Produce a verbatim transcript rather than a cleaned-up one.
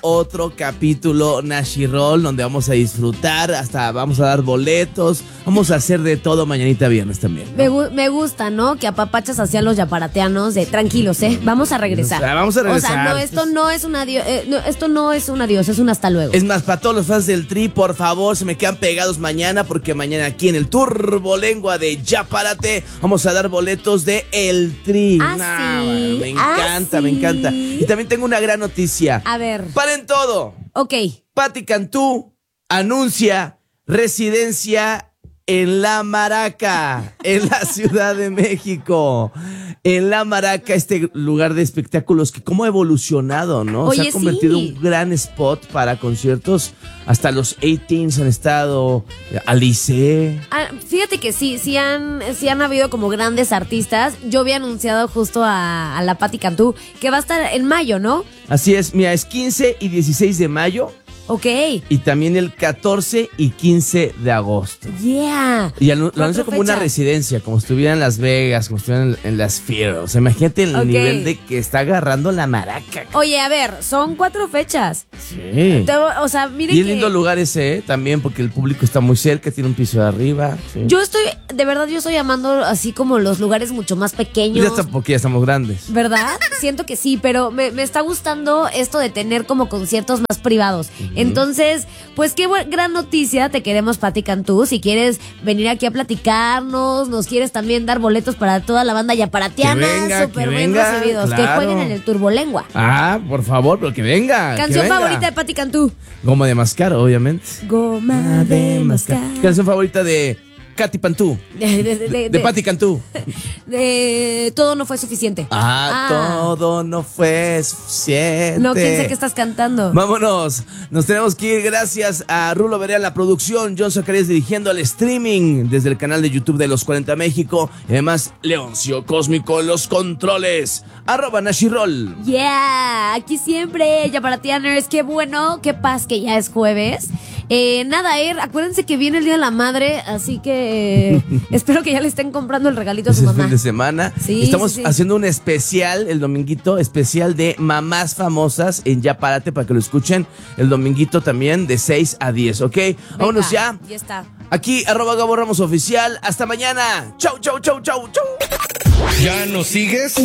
otro capítulo Nashi Roll donde vamos a disfrutar, hasta vamos a dar boletos, vamos a hacer de todo mañanita viernes también, ¿no? Me, gu- me gusta, ¿no? Que apapachas hacia los yaparateanos de tranquilos, ¿eh? Vamos a regresar. O sea, vamos a regresar. O sea, no, esto no es un adiós, eh, no, esto no es un adiós, es un hasta luego. Es más, para todos los fans del Tri, por favor, se me quedan pegados mañana, porque mañana aquí en el Turbolengua de Ya Párate vamos a dar boletos de El Tri. ¿Ah, Nah, sí? Me ¿Ah, encanta, sí? me encanta. Y también tengo una gran noticia. A ver. ¡Paren todo! Ok. Pati Cantú anuncia residencia en La Maraca, en la Ciudad de México. En La Maraca, este lugar de espectáculos que cómo ha evolucionado, ¿no? Oye, se ha convertido en sí. un gran spot para conciertos. Hasta los eighteens han estado, Alice. Ah, fíjate que sí, sí han, sí han habido como grandes artistas. Yo había anunciado justo a, a la Pati Cantú que va a estar en mayo, ¿no? Así es, mira, es quince y dieciséis de mayo. Ok. Y también el catorce y quince de agosto. Yeah. Y anu- lo Cuatro anuncia como una fechas. residencia, como si estuviera en Las Vegas, como si estuviera en, en las Sphere. O sea, imagínate el Ok. nivel de que está agarrando La Maraca. Oye, a ver, son cuatro fechas. Sí. Te- o sea, miren Y es que lindo lugar ese, ¿eh? También porque el público está muy cerca, tiene un piso de arriba. Sí. yo estoy, de verdad, yo estoy amando así como los lugares mucho más pequeños. Ya está porque ya estamos grandes. ¿Verdad? Siento que sí, pero me, me está gustando esto de tener como conciertos más privados. Entonces, pues qué bu- gran noticia te queremos, Pati Cantú. Si quieres venir aquí a platicarnos, nos quieres también dar boletos para toda la banda yaparatiana, Que venga, súper que bien venga, recibidos. Que claro. jueguen en el Turbolengua. Ah, por favor, pero que venga. que Canción venga. favorita de Pati Cantú. Goma de mascar, obviamente. Goma de mascar. Canción favorita de Katy Pantú. De, de, de, de, De Pati Cantú. de Todo no fue suficiente. Ah, todo no fue suficiente. No, quién sé qué estás cantando. Vámonos, nos tenemos que ir. Gracias a Rulo Berea en la producción, John Zacarías dirigiendo el streaming desde el canal de YouTube de Los cuarenta México. Y además, Leoncio Cósmico en los controles. Arroba Nashirol. Yeah, aquí siempre, yaparatianers, qué bueno, qué paz que ya es jueves. Eh, nada, eh, acuérdense que viene el Día de la Madre, así que eh, espero que ya le estén comprando el regalito a su Es el mamá. fin de semana. Sí, Estamos sí, sí. haciendo un especial, el dominguito, especial de mamás famosas en Ya Párate para que lo escuchen. El dominguito también de seis a diez, ¿ok? Venga, Vámonos ya. Ya está. Aquí, arroba Gabo Ramos Oficial. Hasta mañana. Chau, chau, chau, chau, chau. ¿Ya nos sigues?